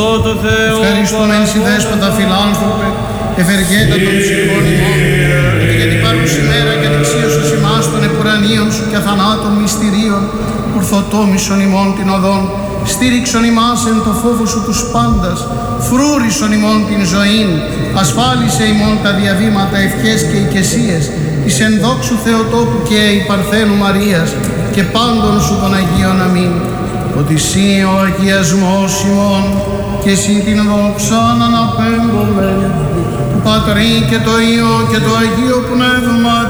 Ευχαριστούμε εν συνδέσποτα φιλάνθρωπε, ευεργέτα των ψυχών ημών, ότι για την παρούση μέρα και δεξίωσος ημάς των επουρανίων σου και αθανάτων μυστηρίων, ορθοτόμησον ημών την οδόν, στήριξον ημάς εν το φόβο σου τους πάντας, φρούρισον ημών την ζωήν, ασφάλισε ημών τα διαβήματα ευχές και οικεσίες, της ενδόξου Θεοτόπου και η Παρθένου Μαρίας και πάντων σου των Αγίων αμήν. Ότι σύ ο αγιασμός ημών και σύ την δόξαν αναπέμπομαι, του Πατρί και το Υιό και το Αγίο Πνεύμα